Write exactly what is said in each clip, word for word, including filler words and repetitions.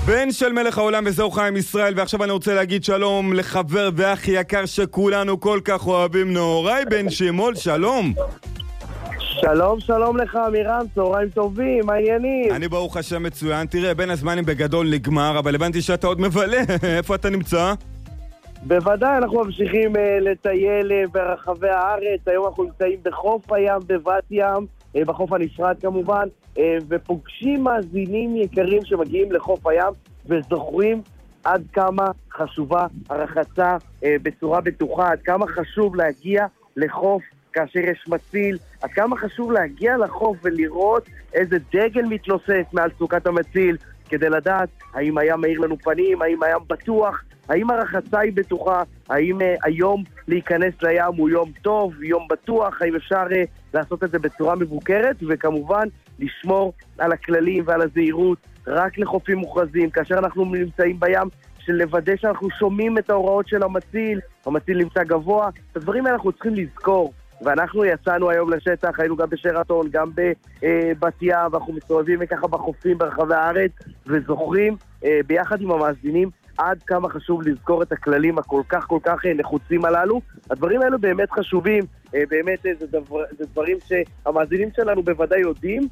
בן של מלך העולם וזהו חיים ישראל, ועכשיו אני רוצה להגיד שלום לחבר ואח יקר שכולנו כל כך אוהבים, נהוראי בן שימול, שלום. שלום, שלום לך אמירם, צהריים טובים, מה העניינים? אני ברוך השם מצוין, תראה, בין הזמנים בגדול נגמר, אבל הבנתי שאתה עוד מבלה, איפה אתה נמצא? בוודאי, אנחנו ממשיכים uh, לטייל uh, ברחבי הארץ, היום אנחנו נמצאים בחוף הים בבת ים, uh, בחוף הנפרד כמובן, uh, ופוגשים מאזינים יקרים שמגיעים לחוף הים וזוכרים עד כמה חשובה הרחצה uh, בצורה בטוחה, עד כמה חשוב להגיע לחוף כאשר יש מציל, עד כמה חשוב להגיע לחוף ולראות איזה דגל מתנוסס מעל סוכת המציל, כדי לדעת האם הים מאיר לנו פנים, האם הים בטוח, האם הרחצה היא בטוחה, האם uh, היום להיכנס לים הוא יום טוב, יום בטוח, האם אפשר uh, לעשות את זה בצורה מבוקרת, וכמובן לשמור על הכללים ועל הזהירות רק לחופים מוכרזים, כאשר אנחנו נמצאים בים, של לוודא שאנחנו שומעים את ההוראות של המציל, המציל נמצא גבוה, את הדברים האלה אנחנו צריכים לזכור. ואנחנו יצאנו היום לשטח, היינו גם בשרתון, גם בבת ים, ואנחנו מסתובבים ככה בחופים ברחבי הארץ, וזוכרים ביחד עם המאזינים עד כמה חשוב לזכור את הכללים הכל כך כל כך נחוצים הללו. הדברים האלו באמת חשובים, באמת זה, דבר, זה דברים שהמאזינים שלנו בוודאי יודעים,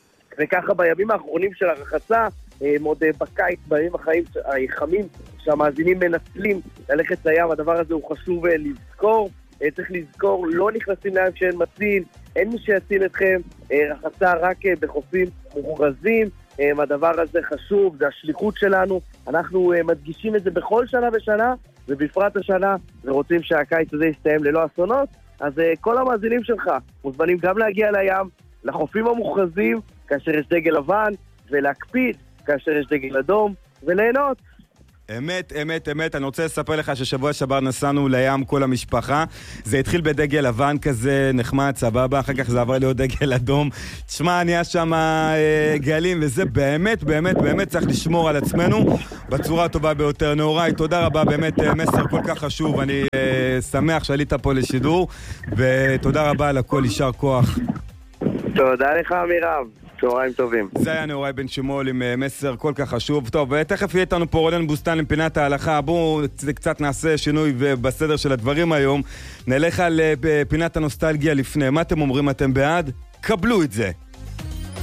וככה בימים האחרונים של הרחצה, מאוד בקיץ, בימים החיים החמים, שהמאזינים מנצלים ללכת לים, הדבר הזה הוא חשוב לזכור. צריך לזכור, לא נכנסים לים שאין מציל, אין מי שיציל אתכם, רחצה רק בחופים מוכרזים, הדבר הזה חשוב, זה השליחות שלנו, אנחנו מדגישים את זה בכל שנה ושנה, ובפרט השנה, ורוצים שהקיץ הזה יסתיים ללא אסונות, אז כל המאזינים שלך מוזמנים גם להגיע לים, לחופים המוכרזים, כאשר יש דגל לבן, ולהקפיד, כאשר יש דגל אדום, וליהנות. אמת, אמת, אמת, אני רוצה לספר לך ששבוע שבר נסענו לים כל המשפחה, זה התחיל בדגל לבן כזה, נחמד, סבבה, אחר כך זה עבר להיות דגל אדום, תשמע, נהיה שם אה, גלים, וזה באמת, באמת, באמת צריך לשמור על עצמנו בצורה הטובה ביותר. נהוראי, תודה רבה, באמת מסר כל כך חשוב, אני אה, שמח שעלית פה לשידור, ותודה רבה על הכל, יישר כוח. תודה לך אמירם. צהריים טובים. זה היה נהוראי בן שימול עם מסר כל כך חשוב. טוב, ותכף יהיה איתנו פה רונן בוסטן לפינת ההלכה. בואו קצת נעשה שינוי בסדר של הדברים היום. נלך על פינת הנוסטלגיה לפני. מה אתם אומרים? אתם בעד? קבלו את זה.